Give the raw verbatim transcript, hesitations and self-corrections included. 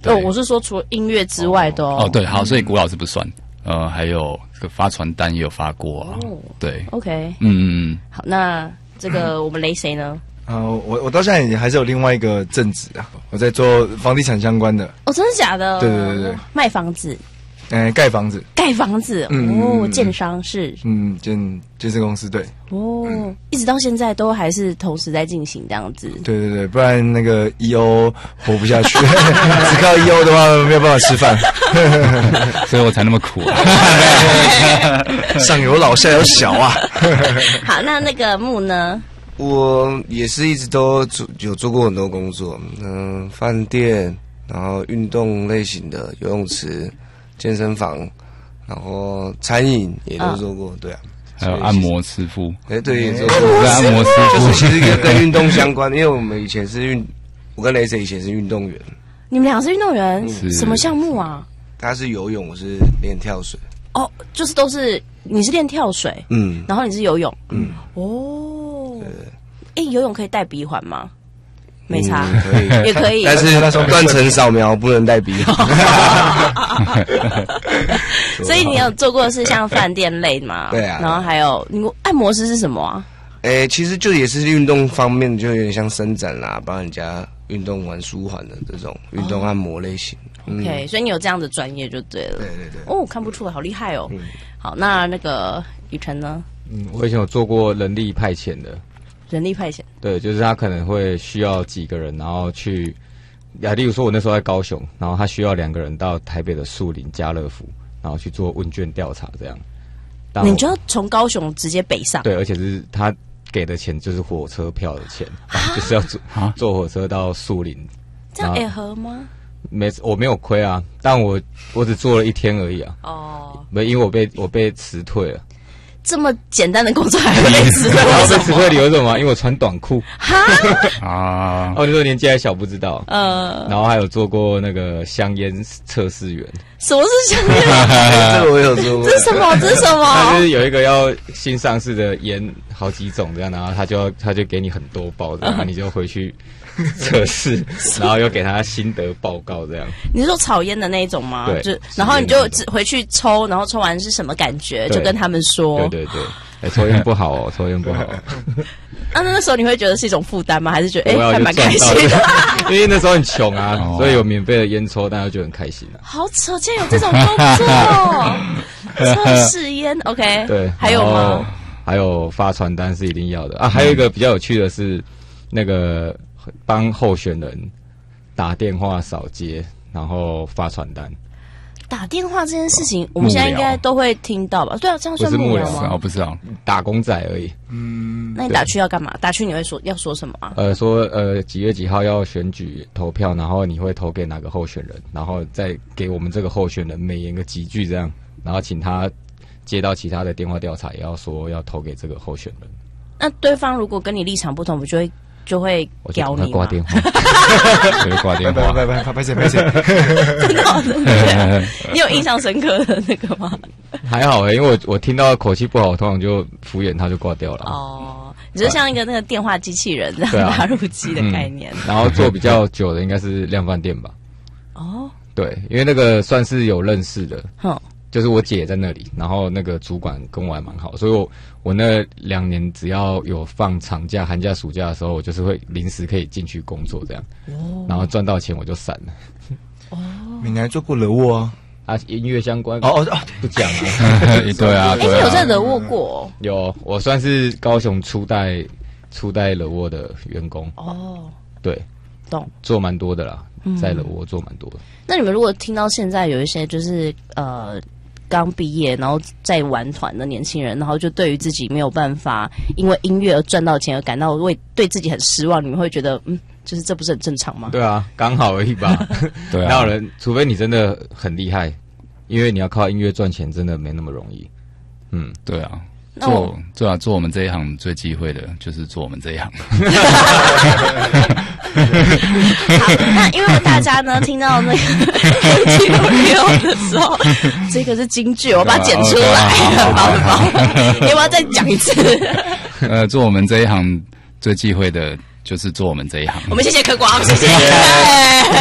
对，我是说除了音乐之外的哦。 哦，对，好，所以古老师不算。呃，还有这个发传单也有发过啊。哦、对 ，OK， 嗯嗯嗯。 好，那这个我们雷谁呢？ 啊、呃，我我到现在也还是有另外一个正职啊，我在做房地产相关的。 哦，真的假的？ 对对对对， 卖房子。 哎，盖房子， 盖房子， 嗯、 哦，建商是， 嗯，建建设公司，对， 哦，一直到现在都还是同时在进行这样子， 对对对，不然那个 E O 活不下去，只靠 E O 的话没有办法吃饭， 所以我才那么苦啊， 上有老下有小啊。 好，那那个木呢？ 我也是一直都做有做过很多工作，嗯、呃，饭店。然后运动类型的游泳池、健身房，然后餐饮也都做过，嗯、对啊， 还有按摩师傅， 哎，对，也做过按摩师傅， 就是其实跟跟运动相关，因为我们以前是运，我跟雷神以前是运动员。 你们俩是运动员？ 嗯、 什么项目啊？ 他是游泳，我是练跳水。 哦，就是都是你是练跳水， 嗯， 然后你是游泳， 嗯， 哦，对，哎，游泳可以戴鼻环吗？没差， 嗯、可以也可以， 但是断层扫描不能带鼻环。 所以你有做过的是像饭店类吗？ 对啊。 然后还有你按摩师是什么啊？ 诶、欸，其实就也是运动方面，就有点像伸展啦，帮人家运动完舒缓的这种运动按摩类型。 哦嗯、OK， 所以你有这样的专业就对了。 对对对。 哦，看不出来，好厉害哦。 嗯、 好，那那个雨辰呢？ 嗯，我以前有做过人力派遣的。 人力派遣， 对，就是他可能会需要几个人，然后去，啊，例如说我那时候在高雄，然后他需要两个人到台北的树林、家乐福，然后去做问卷调查，这样。 你就要从高雄直接北上？ 对，而且是他给的钱就是火车票的钱，就是要坐坐火车到树林。 这样也合吗？ 没，我没有亏啊，但我我只做了一天而已啊。 哦， 没，因为我被我被辞退了。 这么简单的工作还会被辞退？ 然后被辞退理由是什么？因为我穿短裤。 哈啊！哦，那时候年纪还小，不知道。 呃， 然后还有做过那个香烟测试员。 什么是香烟？ 这个我有做过。 这是什么？这是什么？ 他就是有一个要新上市的烟，好几种这样，然后他就要他就给你很多包，然后你就回去测试，然后又给他心得报告这样。 你是说草烟的那一种吗？ 对。 就然后你就回去抽，然后抽完是什么感觉，就跟他们说。 对对对，哎、欸，抽烟不好哦，抽烟不好。 那那时候你会觉得是一种负担吗？还是觉得哎、欸、还蛮开心的？ 因为那时候很穷啊，哦、所以有免费的烟抽，大家就很开心啊。 好扯，竟然有这种工作，测试烟 ，OK？ 对， 还有吗？ 还有发传单是一定要的啊。还有一个比较有趣的是，那个帮候选人打电话扫街，然后发传单。 打电话这件事情，我们现在应该都会听到吧？对啊，这样算幕僚吗？ 哦，不是啊， 打工仔而已。 嗯，那你打去要干嘛？打去你会说要说什么啊？ 呃，说呃几月几号要选举投票，然后你会投给哪个候选人，然后再给我们这个候选人美言个几句这样，然后请他接到其他的电话调查，也要说要投给这个候选人。 那对方如果跟你立场不同，不就会就会屌你吗？ 挂电话， 就会挂电话， 拜拜拜拜，拍谁拍谁。 真的真的，你有印象深刻的那个吗？ 还好哎、欸，因为我我听到口气不好，我通常就敷衍他就挂掉了。 哦，你就像一个那个电话机器人这样打入机的概念。 嗯、然后做比较久的应该是量贩店吧。 哦， 对，因为那个算是有认识的。 哼。 就是我姐也在那里，然后那个主管跟我还蛮好，所以我我那两年只要有放长假、寒假、暑假的时候，我就是会临时可以进去工作这样，哦、然后赚到钱我就散了。 哦，你还做过惹沃啊？ 啊，音乐相关哦哦不讲了。 对啊， 哎、欸，你有在惹沃过、哦？ 有，我算是高雄初代初代惹沃的员工。 哦， 对， 懂， 做蛮多的啦，在惹沃做蛮多的。 那你们如果听到现在有一些就是呃。刚毕业，然后在玩团的年轻人，然后就对于自己没有办法因为音乐而赚到钱而感到为对自己很失望，你们会觉得嗯，就是这不是很正常吗？ 对啊，刚好而已吧。 对啊， 哪有人？除非你真的很厉害，因为你要靠音乐赚钱，真的没那么容易。嗯， 对啊。做做啊，做我们这一行最忌讳的就是做我们这一行。 好，那因为大家呢听到那个黑七六六的时候，这个是京剧，我把它剪出来，宝宝，你要不要再讲一次？ 呃，做我们这一行最忌讳的就是做我们这一行。 我们谢谢柯广，谢谢。